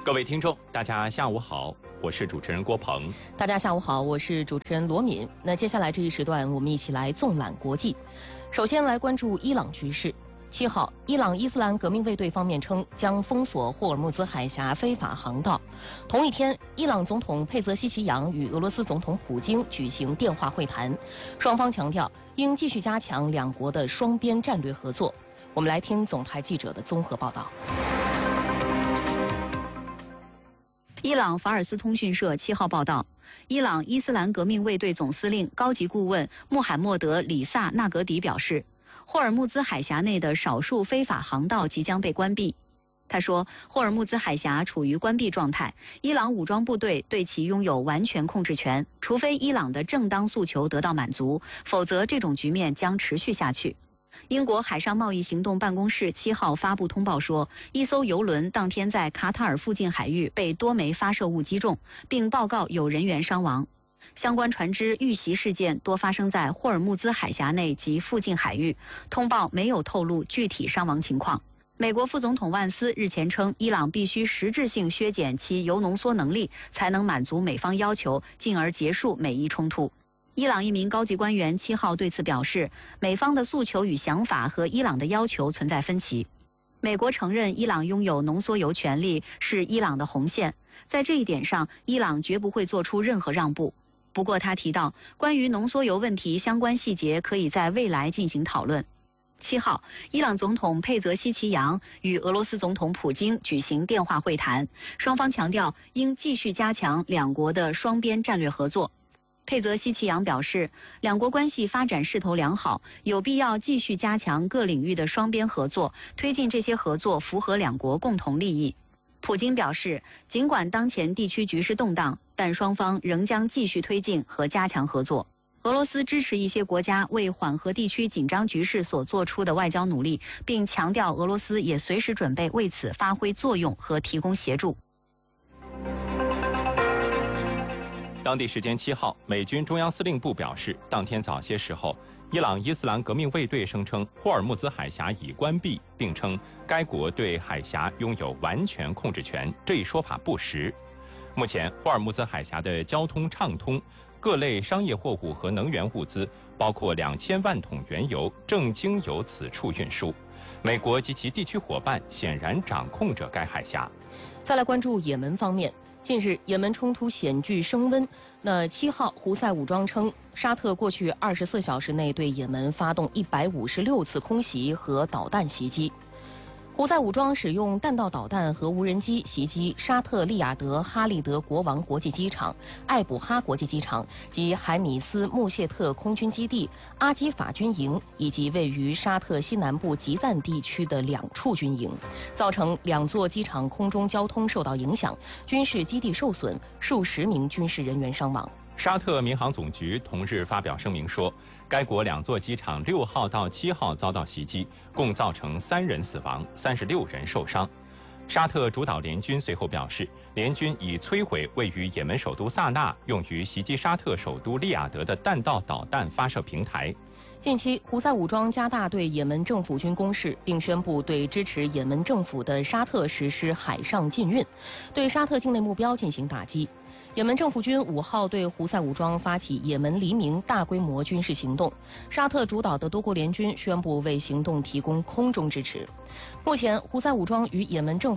各位听众，大家下午好，我是主持人郭鹏。 大家下午好，我是主持人罗敏。那接下来这一时段，我们一起来纵览国际。首先来关注伊朗局势。7号，伊朗伊斯兰革命卫队方面称将封锁霍尔木兹海峡非法航道。同一天，伊朗总统佩泽西奇扬与俄罗斯总统普京举行电话会谈，双方强调应继续加强两国的双边战略合作。我们来听总台记者的综合报道。 伊朗法尔斯通讯社7号报道，伊朗伊斯兰革命卫队总司令高级顾问穆罕默德·里萨纳格迪表示，霍尔木兹海峡内的少数非法航道即将被关闭。他说，霍尔木兹海峡处于关闭状态，伊朗武装部队对其拥有完全控制权，除非伊朗的正当诉求得到满足，否则这种局面将持续下去。英国海上贸易行动办公室7号发布通报说，一艘油轮当天在卡塔尔附近海域被多枚发射物击中，并报告有人员伤亡。相关船只遇袭事件多发生在霍尔木兹海峡内及附近海域，通报没有透露具体伤亡情况。美国副总统万斯日前称，伊朗必须实质性削减其铀浓缩能力，才能满足美方要求，进而结束美伊冲突。伊朗一名高级官员7号对此表示，美方的诉求与想法和伊朗的要求存在分歧。美国承认伊朗拥有浓缩铀权利是伊朗的红线，在这一点上，伊朗绝不会做出任何让步。不过他提到，关于浓缩铀问题相关细节可以在未来进行讨论。7号，伊朗总统佩泽西奇扬与俄罗斯总统普京举行电话会谈，双方强调应继续加强两国的双边战略合作。佩泽西奇扬表示，两国关系发展势头良好，有必要继续加强各领域的双边合作，推进这些合作符合两国共同利益。普京表示，尽管当前地区局势动荡，但双方仍将继续推进和加强合作。俄罗斯支持一些国家为缓和地区紧张局势所做出的外交努力，并强调俄罗斯也随时准备为此发挥作用和提供协助。 当地时间7号，美军中央司令部表示，当天早些时候，伊朗伊斯兰革命卫队声称霍尔木兹海峡已关闭，并称该国对海峡拥有完全控制权，这一说法不实。目前，霍尔木兹海峡的交通畅通，各类商业货物和能源物资，包括2000万桶原油，正经由此处运输。美国及其地区伙伴显然掌控着该海峡。 再来关注也门方面。近日，也门冲突险剧升温。7号，胡塞武装称，沙特过去24小时内对也门发动156次空袭和导弹袭击。胡塞武装使用弹道导弹和无人机袭击沙特利雅得哈利德国王国际机场、艾卜哈国际机场及海米斯穆谢特空军基地、阿基法军营以及位于沙特西南部吉赞地区的2处军营，造成2座机场空中交通受到影响，军事基地受损，数十名军事人员伤亡。 沙特民航总局同日发表声明说，该国2座机场6号到7号遭到袭击，共造成3人死亡，36人受伤。沙特主导联军随后表示，联军已摧毁位于也门首都萨那用于袭击沙特首都利雅得的弹道导弹发射平台。 近期，胡塞武装加大对也门政府军攻势，并宣布对支持也门政府的沙特实施海上禁运，对沙特境内目标进行打击。也门政府军5号对胡塞武装发起也门黎明大规模军事行动，沙特主导的多国联军宣布为行动提供空中支持。目前，胡塞武装与也门政府